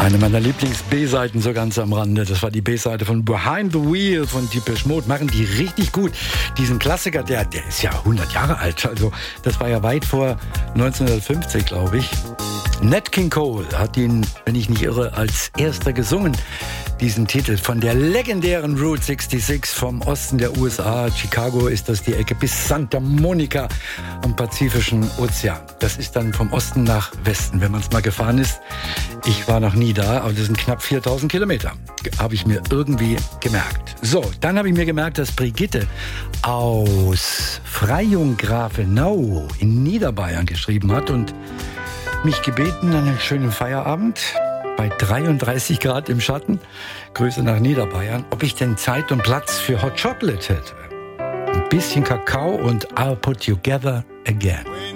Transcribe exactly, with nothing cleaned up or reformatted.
Eine meiner Lieblings-B-Seiten so ganz am Rande. Das war die B-Seite von Behind the Wheel von Depeche Mode. Machen die richtig gut. Diesen Klassiker, der, der ist ja hundert Jahre alt. Also das war ja weit vor neunzehnhundertfünfzig, glaube ich. Nat King Cole hat ihn, wenn ich nicht irre, als erster gesungen. Diesen Titel von der legendären Route sechsundsechzig vom Osten der U S A. Chicago ist das die Ecke bis Santa Monica am Pazifischen Ozean. Das ist dann vom Osten nach Westen, wenn man es mal gefahren ist. Ich war noch nie da, aber das sind knapp viertausend Kilometer. Habe ich mir irgendwie gemerkt. So, dann habe ich mir gemerkt, dass Brigitte aus Freyung-Grafenau in Niederbayern geschrieben hat und mich gebeten, einen schönen Feierabend bei dreiunddreißig Grad im Schatten, Grüße nach Niederbayern, ob ich denn Zeit und Platz für Hot Chocolate hätte. Ein bisschen Kakao und I'll put you together again.